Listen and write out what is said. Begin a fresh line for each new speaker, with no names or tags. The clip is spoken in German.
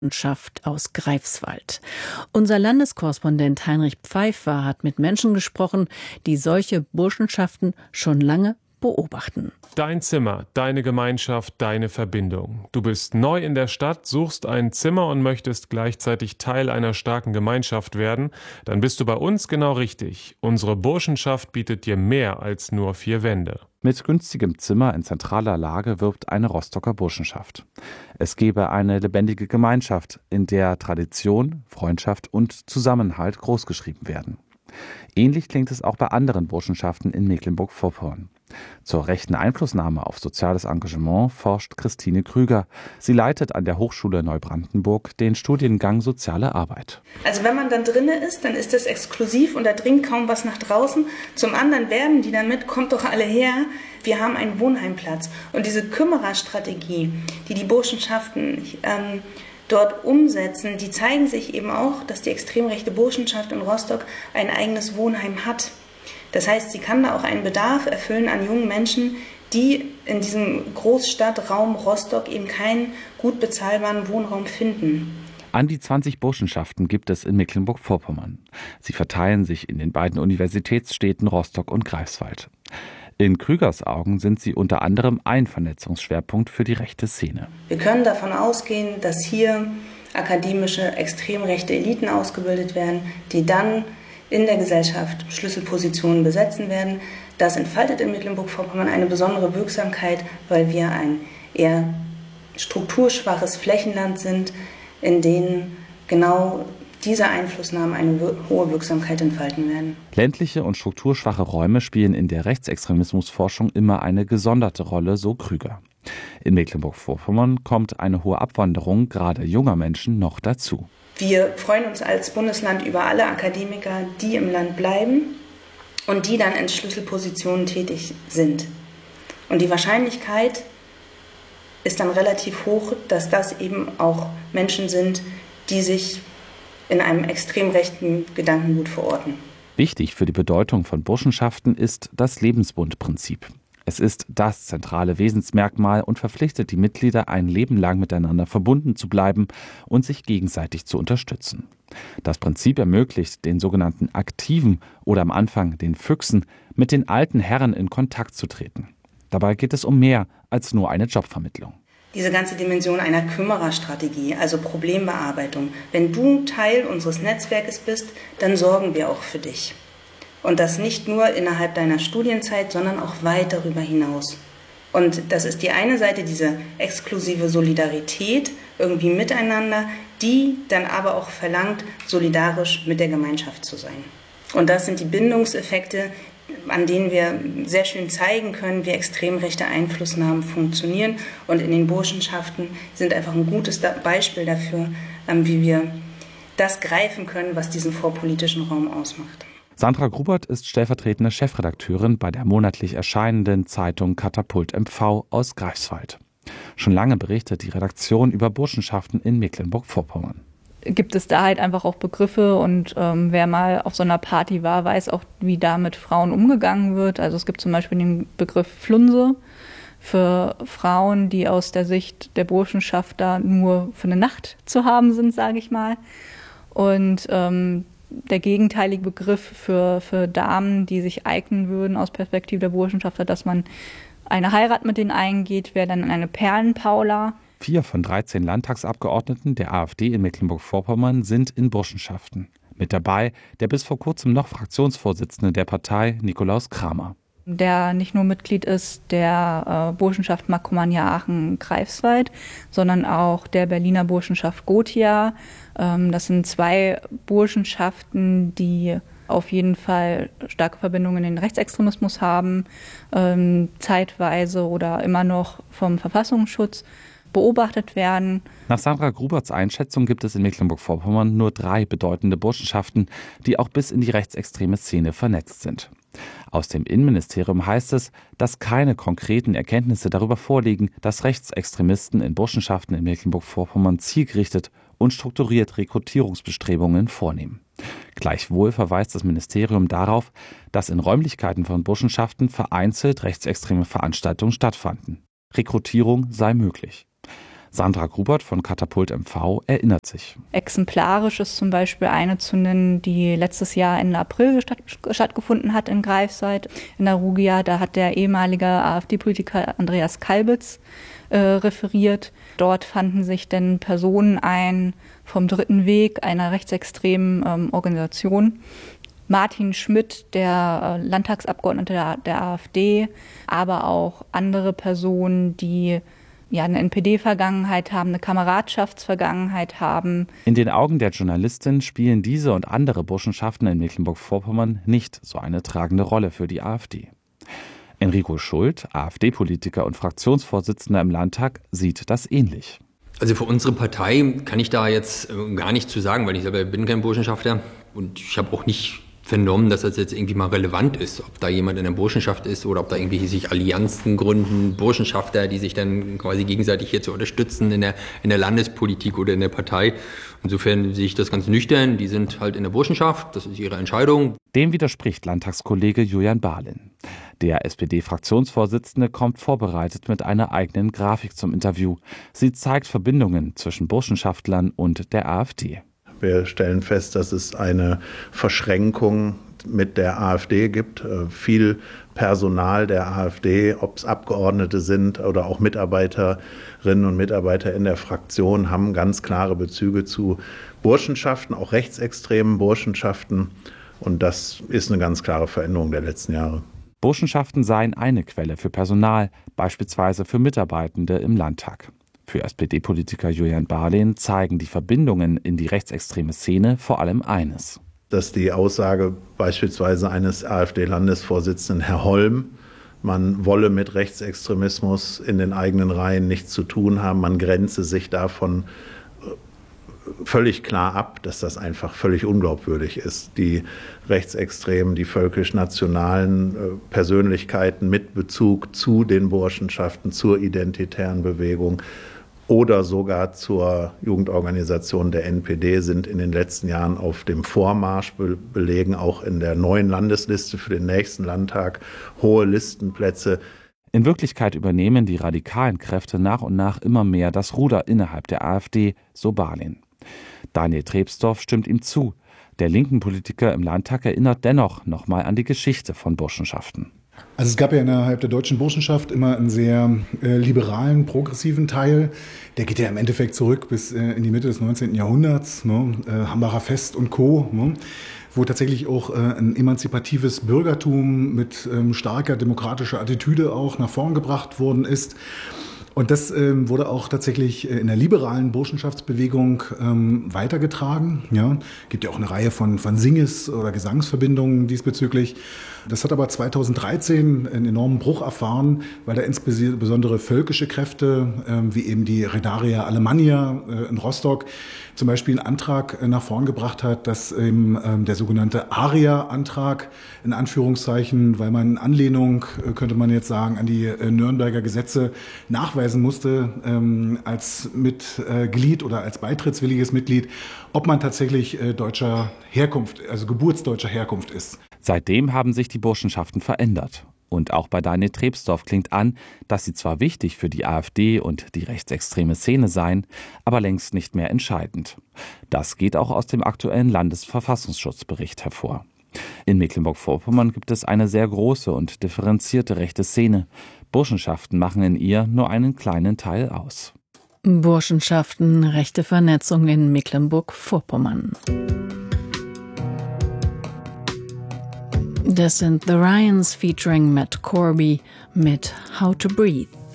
Burschenschaft aus Greifswald. Unser Landeskorrespondent Heinrich Pfeiffer hat mit Menschen gesprochen, die solche Burschenschaften schon lange beobachten.
Dein Zimmer, deine Gemeinschaft, deine Verbindung. Du bist neu in der Stadt, suchst ein Zimmer und möchtest gleichzeitig Teil einer starken Gemeinschaft werden, dann bist du bei uns genau richtig. Unsere Burschenschaft bietet dir mehr als nur 4 Wände.
Mit günstigem Zimmer in zentraler Lage wirbt eine Rostocker Burschenschaft. Es gebe eine lebendige Gemeinschaft, in der Tradition, Freundschaft und Zusammenhalt großgeschrieben werden. Ähnlich klingt es auch bei anderen Burschenschaften in Mecklenburg-Vorpommern. Zur rechten Einflussnahme auf soziales Engagement forscht Christine Krüger. Sie leitet an der Hochschule Neubrandenburg den Studiengang Soziale Arbeit.
Also wenn man dann drinne ist, dann ist das exklusiv und da dringt kaum was nach draußen. Zum anderen werben die damit, kommt doch alle her, wir haben einen Wohnheimplatz. Und diese Kümmererstrategie, die die Burschenschaften dort umsetzen, die zeigen sich eben auch, dass die extrem rechte Burschenschaft in Rostock ein eigenes Wohnheim hat. Das heißt, sie kann da auch einen Bedarf erfüllen an jungen Menschen, die in diesem Großstadtraum Rostock eben keinen gut bezahlbaren Wohnraum finden.
An die 20 Burschenschaften gibt es in Mecklenburg-Vorpommern. Sie verteilen sich in den beiden Universitätsstädten Rostock und Greifswald. In Krügers Augen sind sie unter anderem ein Vernetzungsschwerpunkt für die rechte Szene.
Wir können davon ausgehen, dass hier akademische, extrem rechte Eliten ausgebildet werden, die dann in der Gesellschaft Schlüsselpositionen besetzen werden. Das entfaltet in Mecklenburg-Vorpommern eine besondere Wirksamkeit, weil wir ein eher strukturschwaches Flächenland sind, in dem genau diese Einflussnahmen eine hohe Wirksamkeit entfalten werden.
Ländliche und strukturschwache Räume spielen in der Rechtsextremismusforschung immer eine gesonderte Rolle, so Krüger. In Mecklenburg-Vorpommern kommt eine hohe Abwanderung gerade junger Menschen noch dazu.
Wir freuen uns als Bundesland über alle Akademiker, die im Land bleiben und die dann in Schlüsselpositionen tätig sind. Und die Wahrscheinlichkeit ist dann relativ hoch, dass das eben auch Menschen sind, die sich in einem extrem rechten Gedankengut verorten.
Wichtig für die Bedeutung von Burschenschaften ist das Lebensbundprinzip. Es ist das zentrale Wesensmerkmal und verpflichtet die Mitglieder, ein Leben lang miteinander verbunden zu bleiben und sich gegenseitig zu unterstützen. Das Prinzip ermöglicht den sogenannten Aktiven oder am Anfang den Füchsen, mit den alten Herren in Kontakt zu treten. Dabei geht es um mehr als nur eine Jobvermittlung.
Diese ganze Dimension einer Kümmererstrategie, also Problembearbeitung. Wenn du Teil unseres Netzwerkes bist, dann sorgen wir auch für dich. Und das nicht nur innerhalb deiner Studienzeit, sondern auch weit darüber hinaus. Und das ist die eine Seite, diese exklusive Solidarität, irgendwie miteinander, die dann aber auch verlangt, solidarisch mit der Gemeinschaft zu sein. Und das sind die Bindungseffekte, an denen wir sehr schön zeigen können, wie extrem rechte Einflussnahmen funktionieren. Und in den Burschenschaften sind einfach ein gutes Beispiel dafür, wie wir das greifen können, was diesen vorpolitischen Raum ausmacht.
Sandra Grubert ist stellvertretende Chefredakteurin bei der monatlich erscheinenden Zeitung Katapult MV aus Greifswald. Schon lange berichtet die Redaktion über Burschenschaften in Mecklenburg-Vorpommern.
Gibt es da halt einfach auch Begriffe und wer mal auf so einer Party war, weiß auch, wie da mit Frauen umgegangen wird. Also es gibt zum Beispiel den Begriff Flunse für Frauen, die aus der Sicht der Burschenschaft da nur für eine Nacht zu haben sind, sage ich mal. Und der gegenteilige Begriff für Damen, die sich eignen würden aus Perspektive der Burschenschafter, dass man eine Heirat mit denen eingeht, wäre dann eine Perlenpaula.
4 von 13 Landtagsabgeordneten der AfD in Mecklenburg-Vorpommern sind in Burschenschaften. Mit dabei der bis vor kurzem noch Fraktionsvorsitzende der Partei, Nikolaus Kramer.
Der nicht nur Mitglied ist der Burschenschaft Markomannia Aachen-Greifswald, sondern auch der Berliner Burschenschaft Gothia. Das sind 2 Burschenschaften, die auf jeden Fall starke Verbindungen in den Rechtsextremismus haben, zeitweise oder immer noch vom Verfassungsschutz beobachtet werden.
Nach Sandra Gruberts Einschätzung gibt es in Mecklenburg-Vorpommern nur 3 bedeutende Burschenschaften, die auch bis in die rechtsextreme Szene vernetzt sind. Aus dem Innenministerium heißt es, dass keine konkreten Erkenntnisse darüber vorliegen, dass Rechtsextremisten in Burschenschaften in Mecklenburg-Vorpommern zielgerichtet und strukturiert Rekrutierungsbestrebungen vornehmen. Gleichwohl verweist das Ministerium darauf, dass in Räumlichkeiten von Burschenschaften vereinzelt rechtsextreme Veranstaltungen stattfanden. Rekrutierung sei möglich. Sandra Grubert von Katapult MV erinnert sich.
Exemplarisch ist zum Beispiel eine zu nennen, die letztes Jahr Ende April stattgefunden hat in Greifswald, in der Rugia. Da hat der ehemalige AfD-Politiker Andreas Kalbitz referiert. Dort fanden sich denn Personen ein vom Dritten Weg, einer rechtsextremen Organisation. Martin Schmidt, der Landtagsabgeordnete der AfD, aber auch andere Personen, die eine NPD-Vergangenheit haben, eine Kameradschaftsvergangenheit haben.
In den Augen der Journalistin spielen diese und andere Burschenschaften in Mecklenburg-Vorpommern nicht so eine tragende Rolle für die AfD. Enrico Schult, AfD-Politiker und Fraktionsvorsitzender im Landtag, sieht das ähnlich.
Also für unsere Partei kann ich da jetzt gar nichts zu sagen, weil ich selber bin kein Burschenschafter und ich habe auch nicht vernommen, dass das jetzt irgendwie mal relevant ist, ob da jemand in der Burschenschaft ist oder ob da irgendwie sich Allianzen gründen, Burschenschafter, die sich dann quasi gegenseitig hier zu unterstützen in der Landespolitik oder in der Partei. Insofern sehe ich das ganz nüchtern, die sind halt in der Burschenschaft, das ist ihre Entscheidung.
Dem widerspricht Landtagskollege Julian Barlin. Der SPD-Fraktionsvorsitzende kommt vorbereitet mit einer eigenen Grafik zum Interview. Sie zeigt Verbindungen zwischen Burschenschaftlern und der AfD.
Wir stellen fest, dass es eine Verschränkung mit der AfD gibt. Viel Personal der AfD, ob es Abgeordnete sind oder auch Mitarbeiterinnen und Mitarbeiter in der Fraktion, haben ganz klare Bezüge zu Burschenschaften, auch rechtsextremen Burschenschaften. Und das ist eine ganz klare Veränderung der letzten Jahre.
Burschenschaften seien eine Quelle für Personal, beispielsweise für Mitarbeitende im Landtag. Für SPD-Politiker Julian Barlin zeigen die Verbindungen in die rechtsextreme Szene vor allem eines.
Dass die Aussage beispielsweise eines AfD-Landesvorsitzenden, Herr Holm, man wolle mit Rechtsextremismus in den eigenen Reihen nichts zu tun haben, man grenze sich davon völlig klar ab, dass das einfach völlig unglaubwürdig ist. Die Rechtsextremen, die völkisch-nationalen Persönlichkeiten mit Bezug zu den Burschenschaften, zur identitären Bewegung oder sogar zur Jugendorganisation der NPD sind in den letzten Jahren auf dem Vormarsch, belegen auch in der neuen Landesliste für den nächsten Landtag hohe Listenplätze.
In Wirklichkeit übernehmen die radikalen Kräfte nach und nach immer mehr das Ruder innerhalb der AfD, so Barlin. Daniel Trebsdorf stimmt ihm zu. Der linken Politiker im Landtag erinnert dennoch nochmal an die Geschichte von Burschenschaften.
Also es gab ja innerhalb der deutschen Burschenschaft immer einen sehr liberalen, progressiven Teil. Der geht ja im Endeffekt zurück bis in die Mitte des 19. Jahrhunderts, ne? Hambacher Fest und Co., ne? Wo tatsächlich auch ein emanzipatives Bürgertum mit starker demokratischer Attitüde auch nach vorn gebracht worden ist. Und das wurde auch tatsächlich in der liberalen Burschenschaftsbewegung weitergetragen. Ja, gibt ja auch eine Reihe von Singes- oder Gesangsverbindungen diesbezüglich. Das hat aber 2013 einen enormen Bruch erfahren, weil da insbesondere völkische Kräfte, wie eben die Redaria Alemannia in Rostock, zum Beispiel einen Antrag nach vorn gebracht hat, dass eben der sogenannte ARIA-Antrag, in Anführungszeichen, weil man in Anlehnung, könnte man jetzt sagen, an die Nürnberger Gesetze nachweisen musste, als Mitglied oder als beitrittswilliges Mitglied, ob man tatsächlich deutscher Herkunft, also geburtsdeutscher Herkunft ist.
Seitdem haben sich die Burschenschaften verändert. Und auch bei Daniel Trebsdorf klingt an, dass sie zwar wichtig für die AfD und die rechtsextreme Szene seien, aber längst nicht mehr entscheidend. Das geht auch aus dem aktuellen Landesverfassungsschutzbericht hervor. In Mecklenburg-Vorpommern gibt es eine sehr große und differenzierte rechte Szene. Burschenschaften machen in ihr nur einen kleinen Teil aus.
Burschenschaften, rechte Vernetzung in Mecklenburg-Vorpommern. Das sind The Ryans featuring Matt Corby mit How to Breathe.